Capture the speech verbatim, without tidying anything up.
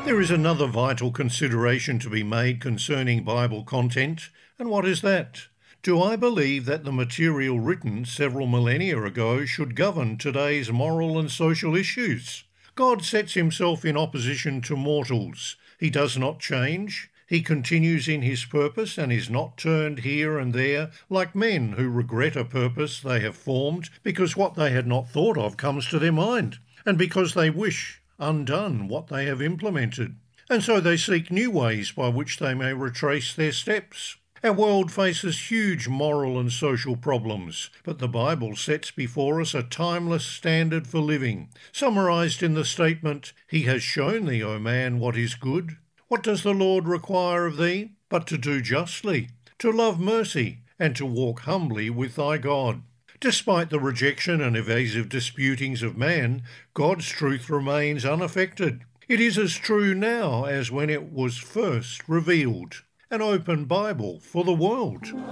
There is another vital consideration to be made concerning Bible content, and what is that? Do I believe that the material written several millennia ago should govern today's moral and social issues? God sets himself in opposition to mortals. He does not change. He continues in his purpose and is not turned here and there like men who regret a purpose they have formed because what they had not thought of comes to their mind, and because they wish undone what they have implemented. And so they seek new ways by which they may retrace their steps. Our world faces huge moral and social problems, but the Bible sets before us a timeless standard for living, summarized in the statement, "He has shown thee, O man, what is good. What does the Lord require of thee? But to do justly, to love mercy, and to walk humbly with thy God." Despite the rejection and evasive disputings of man, God's truth remains unaffected. It is as true now as when it was first revealed. An open Bible for the world.